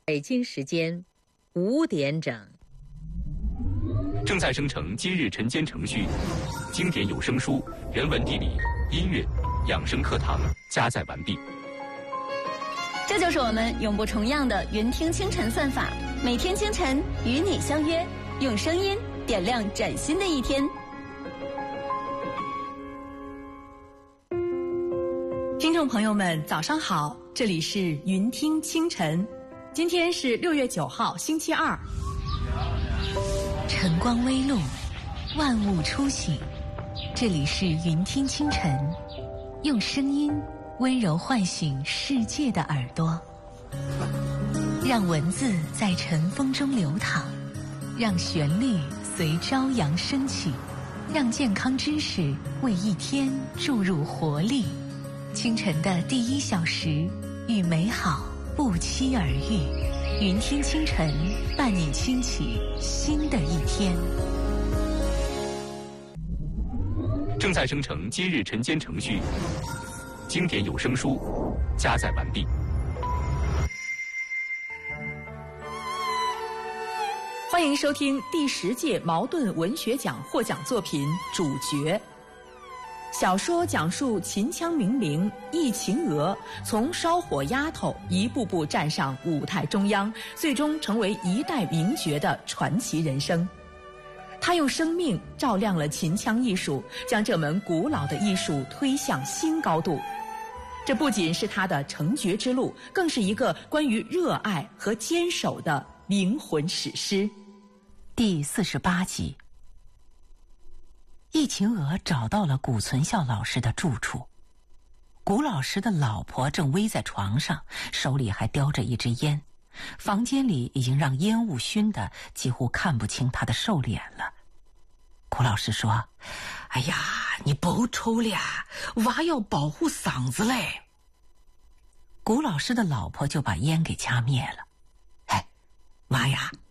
北京时间5点整， 正在生成今日晨间程序，经典有声书、人文地理、音乐、养生课堂加载完毕。 这就是我们永不重样的云听清晨算法，每天清晨与你相约，用声音点亮崭新的一天。 听众朋友们，早上好，这里是云听清晨，今天是6月9号，星期二。 晨光微露，万物初醒，这里是云听清晨，用声音温柔唤醒世界的耳朵，让文字在晨风中流淌，让旋律随朝阳升起，让健康知识为一天注入活力。清晨的第1小时，与美好不期而遇。云听清晨，伴你轻启新的一天。 正在生成今日晨间程序，经典有声书加载完毕。 欢迎收听第10届茅盾文学奖获奖作品《主角》。小说讲述秦腔名伶忆秦娥从烧火丫头一步步站上舞台中央，最终成为一代名角的传奇人生。他用生命照亮了秦腔艺术，将这门古老的艺术推向新高度。这不仅是他的成角之路，更是一个关于热爱和坚守的灵魂史诗。 第48集，忆秦娥找到了古存孝老师的住处。古老师的老婆正偎在床上，手里还叼着一支烟，房间里已经让烟雾熏得几乎看不清他的瘦脸了。古老师说：“哎呀，你别抽了，娃要保护嗓子嘞。”古老师的老婆就把烟给掐灭了。“哎，娃呀，